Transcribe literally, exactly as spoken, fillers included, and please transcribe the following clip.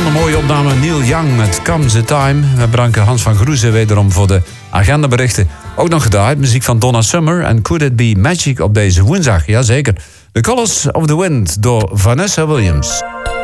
een mooie opname. Neil Young met Come the Time. We bedanken Hans van Groezen wederom voor de agendaberichten. Ook nog gedraaid muziek van Donna Summer en Could It Be Magic op deze woensdag. Jazeker. The Colors of the Wind door Vanessa Williams.